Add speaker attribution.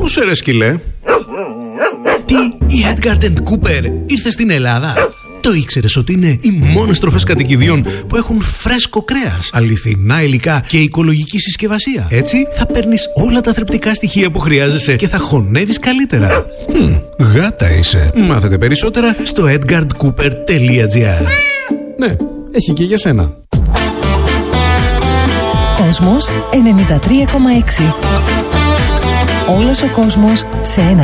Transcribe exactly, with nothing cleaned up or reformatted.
Speaker 1: Πού σε ρε σκυλέ? Τι, η Edgard and Cooper ήρθε στην Ελλάδα? Το ήξερες ότι είναι οι μόνες τροφές κατοικιδίων που έχουν φρέσκο κρέας, αληθινά υλικά και οικολογική συσκευασία? Έτσι θα παίρνεις όλα τα θρεπτικά στοιχεία που χρειάζεσαι και θα χωνεύεις καλύτερα. Hm, γάτα είσαι. Μάθετε περισσότερα στο edgard cooper τελεία gr. Ναι, έχει και για σένα.
Speaker 2: Κόσμος ενενήντα τρία κόμμα έξι. Όλος ο κόσμος σε ένα